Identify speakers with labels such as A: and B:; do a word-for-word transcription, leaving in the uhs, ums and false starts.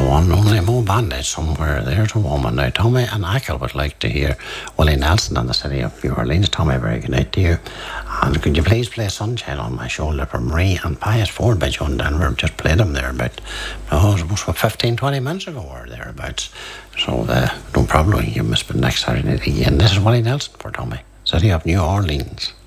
A: one only Mo Bandit somewhere there's a woman now. Tommy and Ackle would like to hear Willie Nelson and the City of New Orleans. Tommy, very good night to you. And could you please play Sunshine on My Shoulder for Marie and Pius Ford by John Denver? Just played them there about, oh, it was about fifteen, twenty minutes ago or thereabouts. So uh, no problem, you must be next Saturday night again. This is Willie Nelson for Tommy, City of New Orleans.